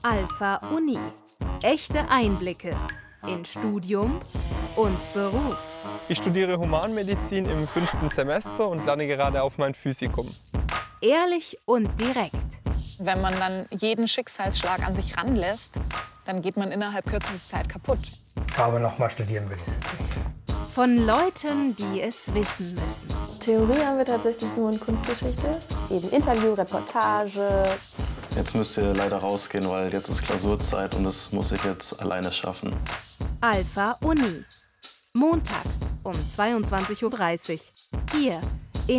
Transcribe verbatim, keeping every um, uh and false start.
Alpha Uni. Echte Einblicke in Studium und Beruf. Ich studiere Humanmedizin im fünften Semester und lerne gerade auf mein Physikum. Ehrlich und direkt. Wenn man dann jeden Schicksalsschlag an sich ranlässt, dann geht man innerhalb kürzester Zeit kaputt. Aber noch mal studieren will ich es jetzt nicht. Von Leuten, die es wissen müssen. Theorie haben wir tatsächlich nur in Kunstgeschichte. Eben Interview, Reportage. Jetzt müsst ihr leider rausgehen, weil jetzt ist Klausurzeit und das muss ich jetzt alleine schaffen. Alpha Uni. Montag um zweiundzwanzig Uhr dreißig. Hier